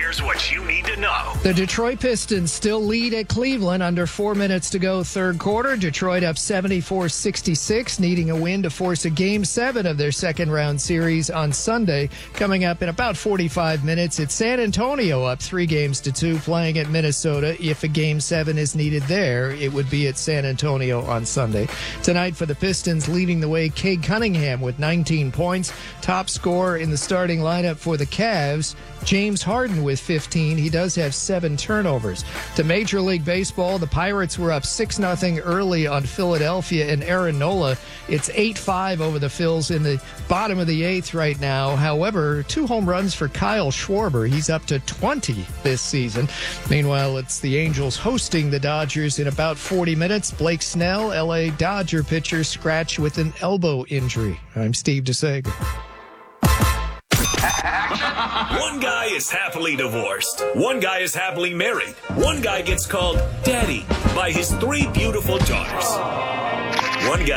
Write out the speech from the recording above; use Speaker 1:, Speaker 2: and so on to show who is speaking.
Speaker 1: Here's what you need to know.
Speaker 2: The Detroit Pistons still lead at Cleveland under 4 minutes to go third quarter. Detroit up 74-66, needing a win to force a Game 7 of their second-round series on Sunday. Coming up in about 45 minutes, it's San Antonio up 3-2, playing at Minnesota. If a Game 7 is needed there, it would be at San Antonio on Sunday. Tonight for the Pistons, leading the way, Cade Cunningham with 19 points. Top scorer in the starting lineup for the Cavs, James Harden with 15. He does have 7 turnovers. To Major League Baseball, the Pirates were up 6-0 early on Philadelphia and Aaron Nola. It's 8-5 over the Phils in the bottom of the 8th right now. However, 2 home runs for Kyle Schwarber. He's up to 20 this season. Meanwhile, it's the Angels hosting the Dodgers in about 40 minutes. Blake Snell, L.A. Dodger pitcher, scratched with an elbow injury. I'm Steve DeSager.
Speaker 1: One guy is happily divorced. One guy is happily married. One guy gets called Daddy by his 3 beautiful daughters. One guy